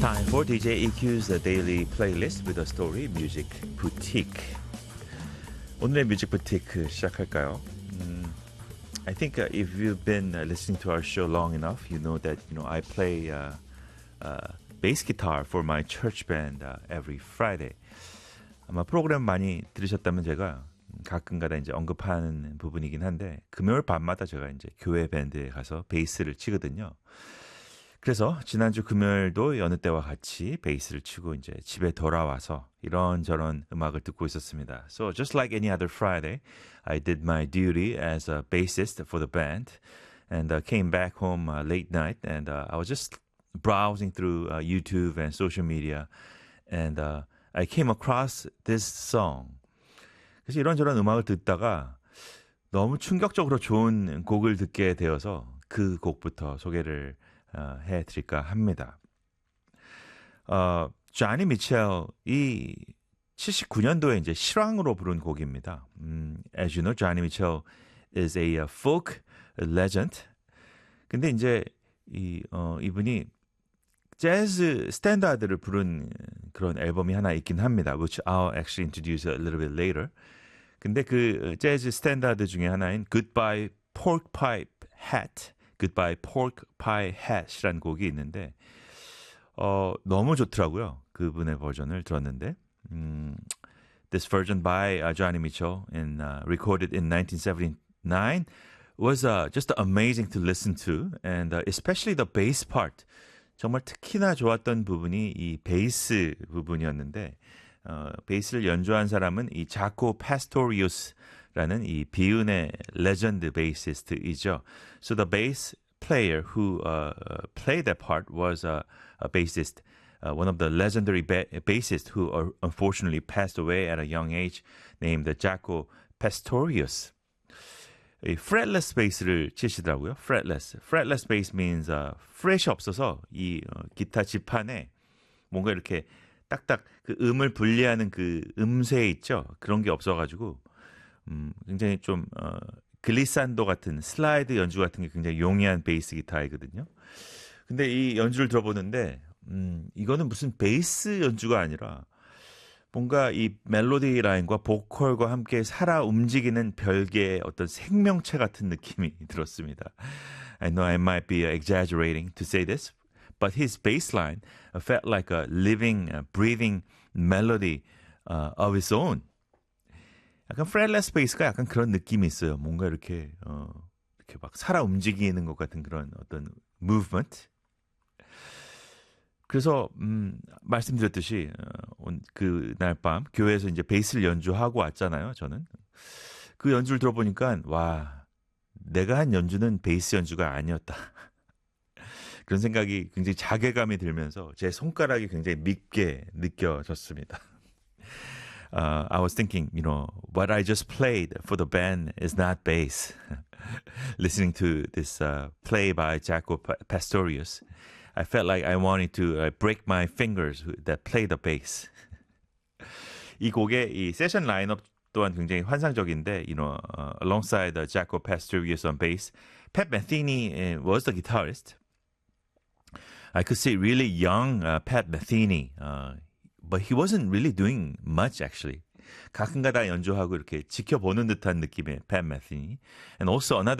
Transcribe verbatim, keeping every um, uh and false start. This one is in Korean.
Time for D J E Q's Daily Playlist with a Story Music Boutique. 오늘의 뮤직 부티크 시작할까요? 음, I think uh, if you've been uh, listening to our show long enough, you know that you know I play uh, uh, bass guitar for my church band uh, every Friday. 아마 프로그램 많이 들으셨다면 제가 가끔가다 이제 언급하는 부분이긴 한데 금요일 밤마다 제가 이제 교회 밴드에 가서 베이스를 치거든요. 그래서 지난주 금요일도 여느 때와 같이 베이스를 치고 이제 집에 돌아와서 이런저런 음악을 듣고 있었습니다. So just like any other Friday, I did my duty as a bassist for the band and uh, came back home uh, late night and uh, I was just browsing through uh, YouTube and social media and uh, I came across this song. 그래서 이런저런 음악을 듣다가 너무 충격적으로 좋은 곡을 듣게 되어서 그 곡부터 소개를 어, 해드릴까 합니다. 어, 조니 미첼이 칠십구 년도에 이제 실황으로 부른 곡입니다. 음, as you know, Johnny Mitchell is a folk legend. 근데 이제 이, 어, 이분이 재즈 스탠다드를 부른 그런 앨범이 하나 있긴 합니다. Which I'll actually introduce a little bit later. 근데 그 재즈 스탠다드 중에 하나인 Goodbye Pork Pipe Hat, Goodbye Pork Pie Hat이라는 곡이 있는데 어, 너무 좋더라고요. 그분의 버전을 들었는데 음, This version by uh, Johnny Mitchell and uh, recorded in nineteen seventy-nine was uh, just amazing to listen to and uh, especially the bass part. 정말 특히나 좋았던 부분이 이 베이스 부분이었는데 어, 베이스를 연주한 사람은 이 자코 파스토리우스라는 이 비운의 레전드 베이시스트이죠. So the bass player who uh, played that part was uh, a bassist, uh, one of the legendary ba- bassists who uh, unfortunately passed away at a young age, named Jaco Pastorius. 이 fretless bass를 치시더라고요. fretless. fretless bass means uh, fret이 없어서 이 어, 기타 지판에 뭔가 이렇게 딱딱 그 음을 분리하는 그 음쇠 있죠. 그런 게 없어가지고 음, 굉장히 좀 어, 글리산도 같은 슬라이드 연주 같은 게 굉장히 용이한 베이스 기타이거든요. 근데 이 연주를 들어보는데 음, 이거는 무슨 베이스 연주가 아니라 뭔가 이 멜로디 라인과 보컬과 함께 살아 움직이는 별개의 어떤 생명체 같은 느낌이 들었습니다. I know I might be exaggerating to say this, but his bass line felt like a living, breathing melody uh, of its own. 약간 fretless bass가 약간 그런 느낌이 있어요. 뭔가 이렇게 어, 이렇게 막 살아 움직이는 것 같은 그런 어떤 movement. 그래서 음, 말씀드렸듯이 어, 그날 밤 교회에서 이제 베이스를 연주하고 왔잖아요. 저는 그 연주를 들어보니까 와, 내가 한 연주는 베이스 연주가 아니었다. 그런 생각이 굉장히 자괴감이 들면서 제 손가락이 굉장히 밉게 느껴졌습니다. Uh, I was thinking, you know, what I just played for the band is not bass. Listening to this uh, play by Jaco Pastorius, I felt like I wanted to uh, break my fingers that play the bass. 이 곡의 이 세션 라인업 또한 굉장히 환상적인데, you know, uh, alongside uh, Jaco Pastorius on bass, Pat Metheny uh, was the guitarist. I could see really young uh, Pat Metheny, uh, but he wasn't really doing much actually. 가끔가다 연주하고 이렇게 지켜보는 듯한 느낌의 Pat Metheny. And also another